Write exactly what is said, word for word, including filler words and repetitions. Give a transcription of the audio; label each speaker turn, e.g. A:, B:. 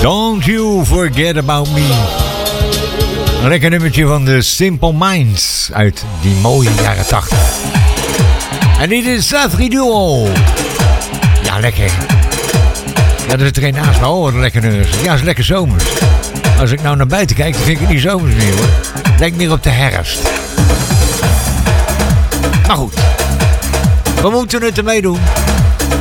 A: Don't You Forget About Me. Een lekker nummertje van de Simple Minds uit die mooie jaren tachtig. En dit is Safri Duo. Ja, lekker. Ja, er zit er een naast me. Oh, wat een lekker nummer. Ja, het is lekker zomers. Als ik nou naar buiten kijk, dan vind ik het niet zomers meer, hoor. Lijkt meer op de herfst. Maar goed. We moeten het ermee doen.